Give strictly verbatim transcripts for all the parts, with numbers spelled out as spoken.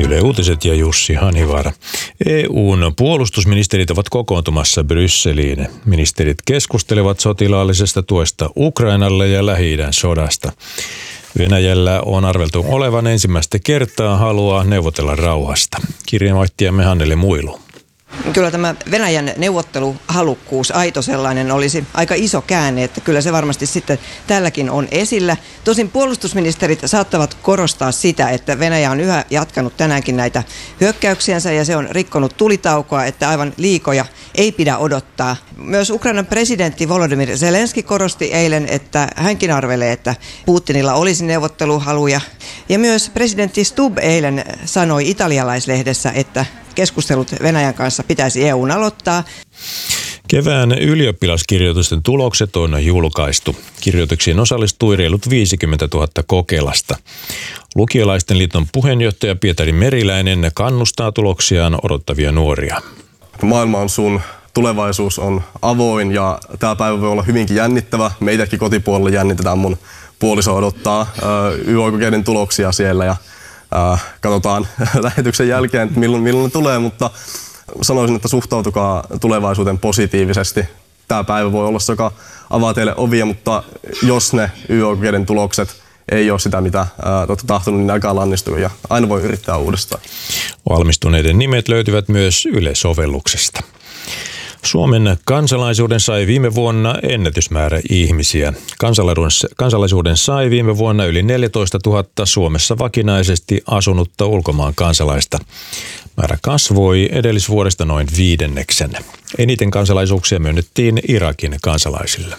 Yle Uutiset ja Jussi Hanivaara. E U:n puolustusministerit ovat kokoontumassa Brysseliin. Ministerit keskustelevat sotilaallisesta tuesta Ukrainalle ja Lähi-idän sodasta. Venäjällä on arveltu olevan ensimmäistä kertaa halua neuvotella rauhasta. Kirjeenvaihtajamme Hannele Muilu. Kyllä tämä Venäjän neuvotteluhalukkuus, aito sellainen, olisi aika iso käänne, että kyllä se varmasti sitten tälläkin on esillä. Tosin puolustusministerit saattavat korostaa sitä, että Venäjä on yhä jatkanut tänäänkin näitä hyökkäyksiänsä ja se on rikkonut tulitaukoa, että aivan liikoja ei pidä odottaa. Myös Ukrainan presidentti Volodymyr Zelenski korosti eilen, että hänkin arvelee, että Putinilla olisi neuvotteluhaluja. Ja myös presidentti Stubb eilen sanoi italialaislehdessä, että keskustelut Venäjän kanssa pitäisi E U:n aloittaa. Kevään ylioppilaskirjoitusten tulokset on julkaistu. Kirjoituksiin osallistui reilut viisikymmentätuhatta kokelasta. Lukiolaisten liiton puheenjohtaja Pietari Meriläinen kannustaa tuloksiaan odottavia nuoria. Maailma on sun, tulevaisuus on avoin ja tämä päivä voi olla hyvinkin jännittävä. Meitäkin kotipuolella jännitetään, mun puoliso odottaa Y O-kokeiden tuloksia siellä ja Äh, katsotaan lähetyksen jälkeen, että milloin, milloin ne tulee, mutta sanoisin, että suhtautukaa tulevaisuuteen positiivisesti. Tämä päivä voi olla se, joka avaa teille ovia, mutta jos ne Y O-kokeiden tulokset ei ole sitä, mitä äh, olette tahtonut, niin älkää lannistua ja aina voi yrittää uudestaan. Valmistuneiden nimet löytyvät myös Yle-sovelluksesta. Suomen kansalaisuuden sai viime vuonna ennätysmäärä ihmisiä. Kansalaisuuden sai viime vuonna yli neljätoistatuhatta Suomessa vakinaisesti asunutta ulkomaan kansalaista. Määrä kasvoi edellisvuodesta noin viidenneksen. Eniten kansalaisuuksia myönnettiin Irakin kansalaisille.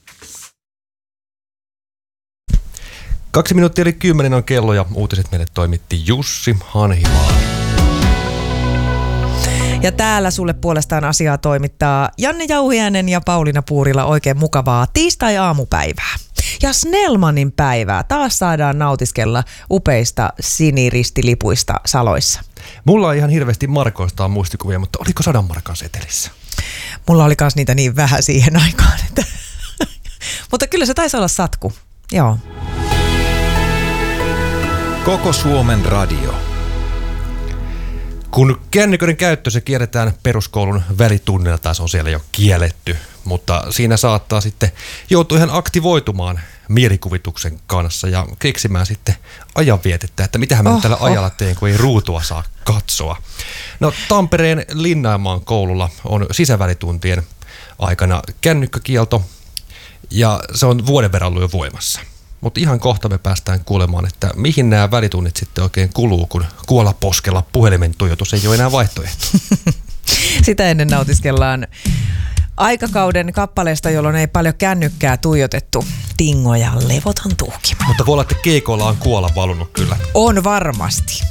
Kaksi minuuttia eli kymmenen on kello ja uutiset meille toimitti Jussi Hanhivaara. Ja täällä sulle puolestaan asiaa toimittaa Janne Jauhiainen ja Pauliina Puurila. Oikein mukavaa tiistai-aamupäivää. Ja Snellmanin päivää. Taas saadaan nautiskella upeista siniristilipuista Saloissa. Mulla on ihan hirveästi markoista muistikuvia, mutta oliko sadan markan setelissä? Mulla oli kans niitä niin vähän siihen aikaan. Että mutta kyllä se taisi olla satku. Joo. Koko Suomen radio. Kun kännyköiden käyttö se kielletään peruskoulun välitunnilla, tai se on siellä jo kielletty, mutta siinä saattaa sitten joutua ihan aktivoitumaan mielikuvituksen kanssa ja keksimään sitten ajanvietettä, että mitähän mä nyt tällä ajalla teen, kun ei ruutua saa katsoa. No Tampereen Linnanmaan koululla on sisävälituntien aikana kännykkäkielto ja se on vuoden verran ollut jo voimassa. Mutta ihan kohta me päästään kuulemaan, että mihin nämä välitunnit sitten oikein kuluu, kun kuolaposkella puhelimen tuijotus ei ole enää vaihtoehto. Sitä ennen nautiskellaan aikakauden kappaleesta, jolloin ei paljon kännykkää tuijotettu. Tingo ja levoton tuhkima. Mutta voi olla, että keikoilla on kuola valunut kyllä. On varmasti.